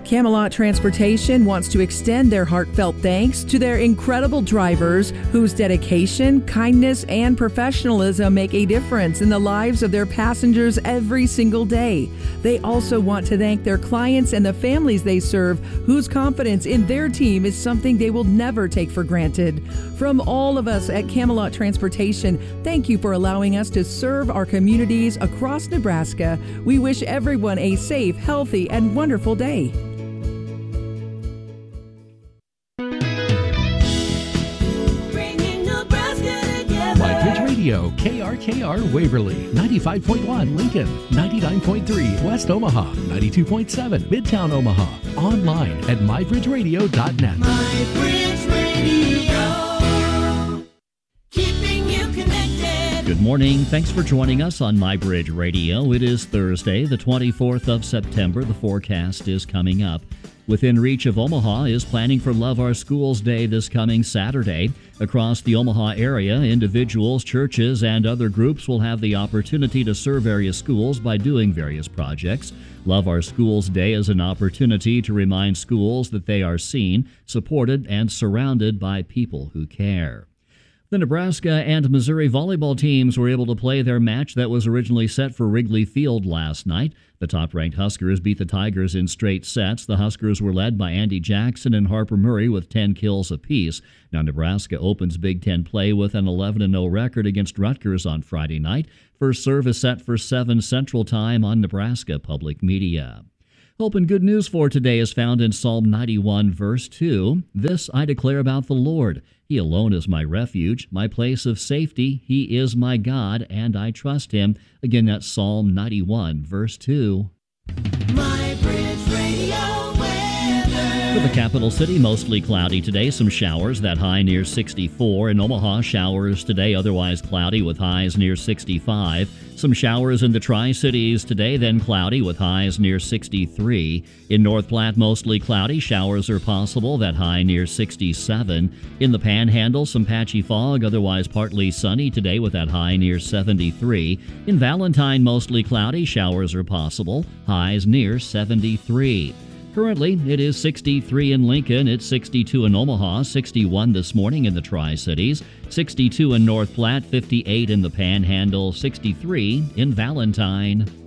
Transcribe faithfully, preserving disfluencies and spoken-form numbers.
Camelot Transportation wants to extend their heartfelt thanks to their incredible drivers whose dedication, kindness, and professionalism make a difference in the lives of their passengers every single day. They also want to thank their clients and the families they serve, whose confidence in their team is something they will never take for granted. From all of us at Camelot Transportation, thank you for allowing us to serve our communities across Nebraska. We wish everyone a safe, healthy, and wonderful day. Radio, K R K R Waverly, ninety-five point one Lincoln, ninety-nine point three West Omaha, ninety-two point seven Midtown Omaha. Online at my bridge radio dot net. MyBridge Radio, keeping you connected. Good morning. Thanks for joining us on MyBridge Radio. It is Thursday, the twenty-fourth of September. The forecast is coming up. Within reach of Omaha is planning for Love Our Schools Day this coming Saturday. Across the Omaha area, individuals, churches, and other groups will have the opportunity to serve various schools by doing various projects. Love Our Schools Day is an opportunity to remind schools that they are seen, supported, and surrounded by people who care. The Nebraska and Missouri volleyball teams were able to play their match that was originally set for Wrigley Field last night. The top-ranked Huskers beat the Tigers in straight sets. The Huskers were led by Andy Jackson and Harper Murray with ten kills apiece. Now Nebraska opens Big Ten play with an eleven and oh record against Rutgers on Friday night. First serve is set for seven Central Time on Nebraska Public Media. Hope and good news for today is found in Psalm ninety-one, verse two. This I declare about the Lord. He alone is my refuge, my place of safety. He is my God, and I trust him. Again, that's Psalm ninety-one, verse two. MyBridge Radio weather. For the capital city, mostly cloudy today. Some showers, that high near sixty-four. In Omaha, showers today, otherwise cloudy with highs near sixty-five. Some showers in the Tri-Cities today, then cloudy with highs near sixty-three. In North Platte, mostly cloudy. Showers are possible, that high near sixty-seven. In the Panhandle, some patchy fog, otherwise partly sunny today with that high near seventy-three. In Valentine, mostly cloudy. Showers are possible, highs near seventy-three. Currently, it is sixty-three in Lincoln, it's sixty-two in Omaha, sixty-one this morning in the Tri-Cities, sixty-two in North Platte, fifty-eight in the Panhandle, sixty-three in Valentine.